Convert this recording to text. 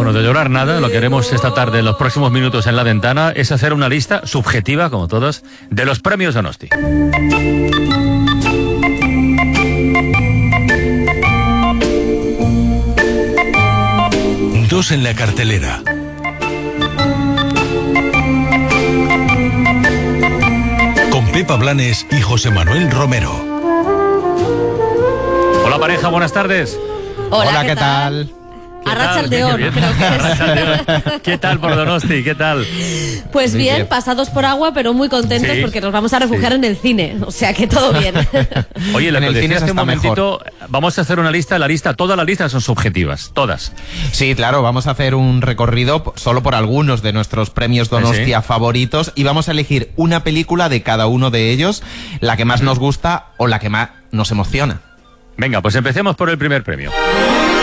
Bueno, de llorar nada, lo que haremos esta tarde, en los próximos minutos en La Ventana, es hacer una lista subjetiva, como todos, de los premios Donosti. Dos en la cartelera. Con Pepa Blanes y José Manuel Romero. Hola pareja, buenas tardes. Hola, ¿qué tal? Arratsaldeon, creo que es. ¿Qué tal por Donosti? ¿Qué tal? Pues bien, pasados por agua, pero muy contentos porque nos vamos a refugiar en el cine. O sea que todo bien. Oye, lo En que el decía cine hace un está momentito, vamos a hacer una lista, todas las listas son subjetivas, todas. Sí, claro, vamos a hacer un recorrido solo por algunos de nuestros premios Donostia favoritos y vamos a elegir una película de cada uno de ellos, la que más nos gusta o la que más nos emociona. Venga, pues empecemos por el primer premio.